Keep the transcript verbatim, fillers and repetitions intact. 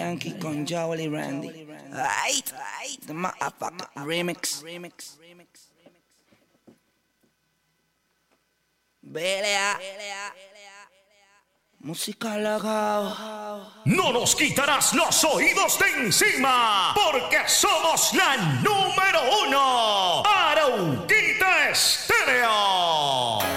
Yankee con Jolly Randy. Ay, the motherfucker remix. Belea. Música lagao. No nos quitarás los oídos de encima, porque somos la número uno.